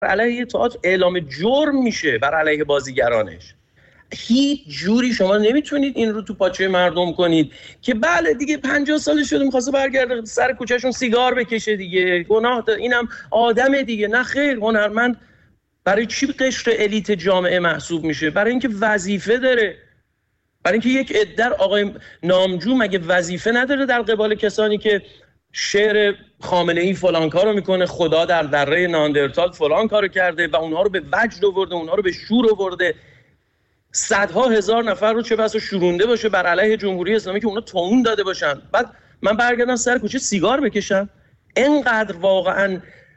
علیه تئاتر اعلام جرم میشه بر علیه بازیگرانش. هیچ جوری شما نمیتونید این رو تو پاچه مردم کنید که بله دیگه 50 سالش شده می‌خواسته برگرده سر کوچهشون سیگار بکشه دیگه، گناه داره، اینم آدم دیگه. نه خیر، هنرمند برای چی قشر الیت جامعه محسوب میشه؟ برای اینکه وظیفه داره. برای اینکه یک عده آقای نامجو مگه وظیفه نداره در قبال کسانی که شعر خامنه‌ای فلان کارو میکنه، خدا در دره ناندرتال فلان کارو کرده و اونها رو به وجد آورده، اونها رو به شور آورده، صدها هزار نفر رو چه بسا شورونده باشه بر علیه جمهوری اسلامی که اونا توهین داده باشن، بعد من برگردم سر کوچه سیگار بکشم؟ اینقدر واقعا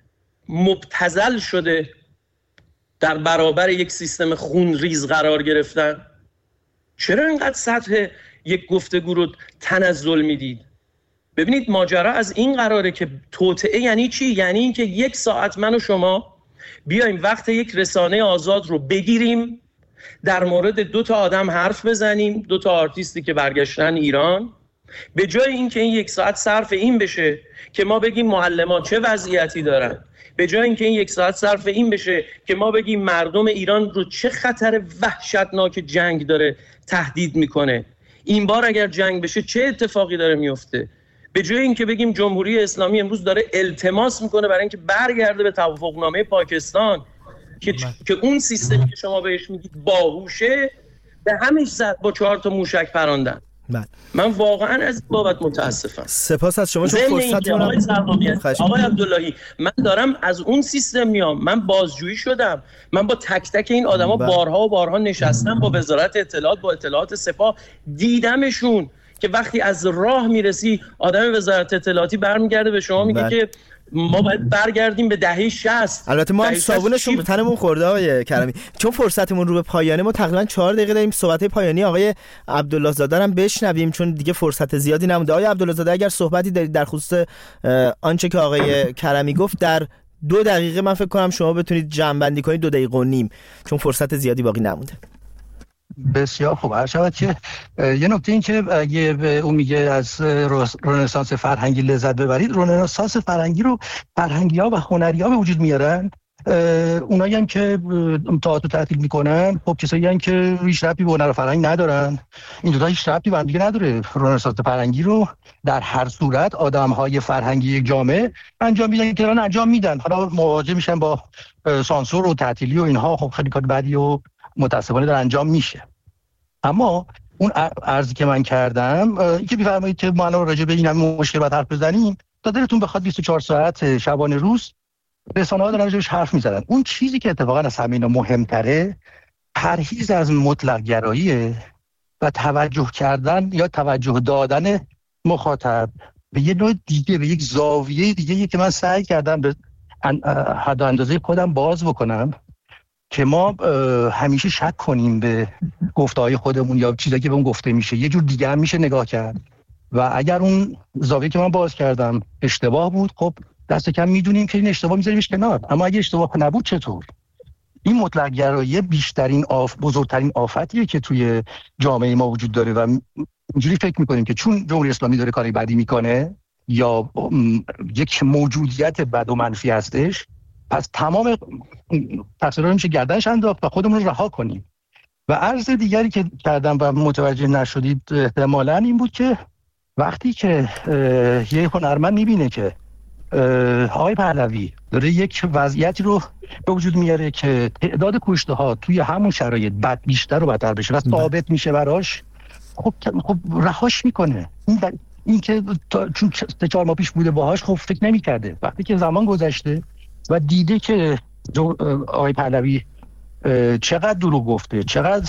مبتذل شده در برابر یک سیستم خون ریز قرار گرفتن. چرا اینقدر سطح یک گفتگو رو تنزل میدید؟ ببینید ماجرا از این قراره که توطئه یعنی چی؟ یعنی این که یک ساعت من و شما بیایم وقت یک رسانه آزاد رو بگیریم، در مورد 2 آدم حرف بزنیم، 2 آرتیستی که برگشتن ایران، به جای اینکه این 1 ساعت صرف این بشه که ما بگیم معلمان چه وضعیتی دارن، به جای اینکه این 1 ساعت صرف این بشه که ما بگیم مردم ایران رو چه خطر وحشتناک جنگ داره تهدید میکنه، این بار اگر جنگ بشه چه اتفاقی داره میفته، به جای اینکه بگیم جمهوری اسلامی امروز داره التماس میکنه برای اینکه برگرده به توافقنامه پاکستان که اون سیستمی که شما بهش میگید باهوشه، به همش زد با 4 موشک پراندن. من واقعا از بابت متاسفم. سپاس از شما. چون فرصتتون آقای عبداللهی، من دارم از اون سیستم میام، من بازجویی شدم، من با تک تک این آدما بارها و بارها نشستم، با وزارت اطلاعات، با اطلاعات سپاه دیدمشون که وقتی از راه میرسی آدم وزارت اطلاعاتی برمیگرده به شما میگه که ما باید برگردیم به دهه 60. البته ما هم صابونشون به تنمون خورده آقای کرمی. چون فرصتمون رو به پایانه، ما تقریبا 4 دقیقه داریم صحبت پایانی آقای عبدالله زاده هم بشنویم چون دیگه فرصت زیادی نمونده. آقای عبدالله زاده اگر صحبتی دارید در خصوص آنچه که آقای کرمی گفت در 2 دقیقه من فکر کنم شما بتونید جمع بندی کنید، 2 دقیقه و نیم، چون فرصت زیادی باقی نمونده. بسیار خوب. هر شود که یه نکته این که اگه اون میگه از رنسانس فرهنگی لذت ببرید، رنسانس فرهنگی رو فرهنگی‌ها و هنری‌ها به وجود میارن. اونایی هم که تئاتر تعطیل میکنن، خب کسایی هم که هیچ ربطی به هنر و فرهنگ ندارن. این دو تا هیچ ربطی به هم دیگه نداره. رنسانس فرهنگی رو در هر صورت آدم‌های فرهنگی یک جامعه انجام میدن که دارن انجام میدن. حالا مواجه میشن با سانسور و تعطیلی و اینها، خب خیلی کار بدی و متاسفانه در انجام میشه. اما اون عرضی که من کردم، این که بفرمایید که ما الان راجع به این همین مشکل باید حرف بزنیم، تا دلتون بخواد 24 ساعت شبانه روز رسانه‌ها دارن راجعش حرف میزنن. اون چیزی که اتفاقا از همه اینا مهمتره، پرهیز از مطلق گرایی و توجه کردن یا توجه دادن مخاطب به یه نوع دیگه، به یک زاویه دیگه که من سعی کردم به حد و اندازه خودم باز بکنم که ما همیشه شک کنیم به گفته‌های خودمون یا چیزایی که به اون گفته میشه. یه جور دیگه هم میشه نگاه کرد و اگر اون زاویه که من باز کردم اشتباه بود، خب دست کم میدونیم که این اشتباه میذاریمش کنار. اما اگه اشتباه نبود چطور؟ این مطلق گرایی بیشترین بزرگترین آفتیه که توی جامعه ما وجود داره و اینجوری فکر میکنیم که چون جمهوری اسلامی داره کاری بدی میکنه یا یک موجودیت بد و منفی هستش، پس تمام تقصیرها رو میشه گردنش انداخت و خودمون رو رها کنیم. و عرض دیگری که کردم و متوجه نشدید احتمالاً این بود که وقتی که یه هنرمند میبینه که آقای پهلوی داره یک وضعیتی رو به وجود میاره که تعداد کشته ها توی همون شرایط بد بیشتر و بدتر بشه و ثابت میشه براش، خب رهاش میکنه. این که چون 3-4 ماه پیش بوده باهاش، خب فکر نمی‌کرده. وقتی که زمان گذشته و دیده که آقای پهلوی چقدر دروغ گفته، چقدر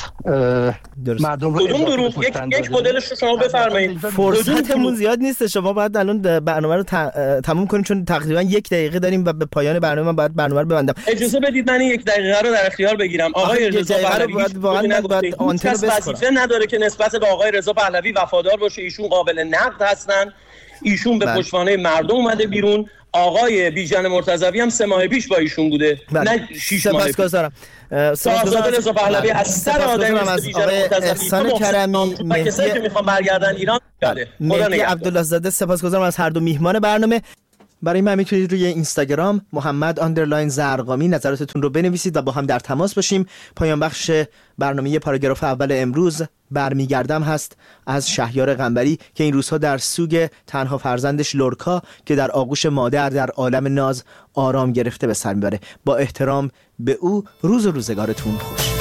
مردم رو دروغ، یک مدلش رو شما بفرمایید. فرصتمون زیاد نیست، شما باید الان برنامه رو تموم کنیم چون تقریبا 1 دقیقه داریم و به پایان برنامه من باید برنامه رو ببندم. اجازه بدید من 1 دقیقه رو در اختیار بگیرم. آقای رضا پهلوی باید آنتن رو وظیفه نداره که نسبت به آقای رضا پهلوی وفادار باشه. ایشون قابل نقد هستن، ایشون به پشتوانه مردم اومده بیرون. آقای بیژن مرتضوی هم 3 ماه پیش با ایشون بوده، نه 6 ماه پیش. سپاسگزارم. آزاد رضا پهلوی از سر آدم بیژن مرتضوی کرمی کسایی که میخوان برگردن ایران. مهدی عبدالله زاده، سپاسگزارم از هر دو میهمان برنامه. برای من میتونید روی اینستاگرام محمد_زرقامی نظراتتون رو بنویسید و با هم در تماس باشیم. پایان بخش برنامه پاراگراف اول امروز برمیگردم هست از شهریار قنبری که این روزها در سوگ تنها فرزندش لورکا که در آغوش مادر در عالم ناز آرام گرفته به سر میبره. با احترام به او، روز و روزگارتون خوش.